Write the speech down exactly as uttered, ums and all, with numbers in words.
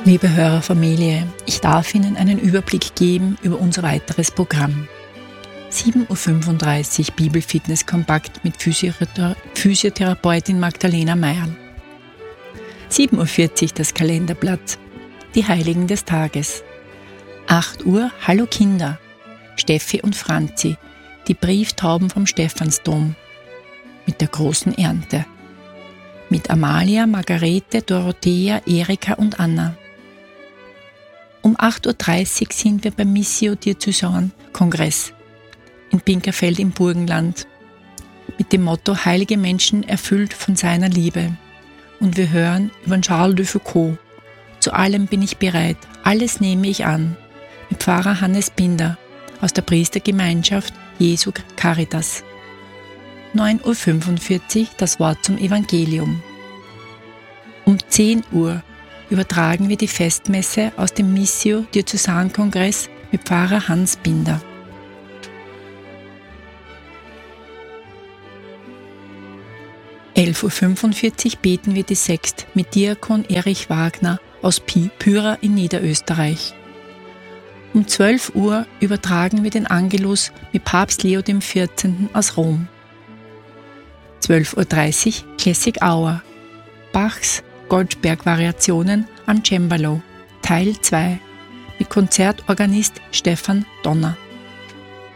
Liebe Hörerfamilie, ich darf Ihnen einen Überblick geben über unser weiteres Programm. sieben Uhr fünfunddreißig Bibelfitness Kompakt mit Physiothera- Physiotherapeutin Magdalena Meierl. sieben Uhr vierzig das Kalenderblatt, die Heiligen des Tages. acht Uhr Hallo Kinder, Steffi und Franzi, die Brieftauben vom Stephansdom mit der großen Ernte. Mit Amalia, Margarete, Dorothea, Erika und Anna. Um acht Uhr dreißig sind wir beim Missio Diözesan-Kongress in Pinkerfeld im Burgenland mit dem Motto Heilige Menschen erfüllt von seiner Liebe. Und wir hören über Charles de Foucault. Zu allem bin ich bereit, alles nehme ich an. Mit Pfarrer Hannes Binder aus der Priestergemeinschaft Jesu Caritas. neun Uhr fünfundvierzig das Wort zum Evangelium. Um zehn Uhr übertragen wir die Festmesse aus dem Missio Diözesan-Kongress mit Pfarrer Hans Binder. elf Uhr fünfundvierzig beten wir die Sext mit Diakon Erich Wagner aus Pyra in Niederösterreich. Um zwölf Uhr übertragen wir den Angelus mit Papst Leo der vierzehnte. Aus Rom. zwölf Uhr dreißig Classic Hour, Bachs Goldberg-Variationen am Cembalo, Teil zwei, mit Konzertorganist Stefan Donner.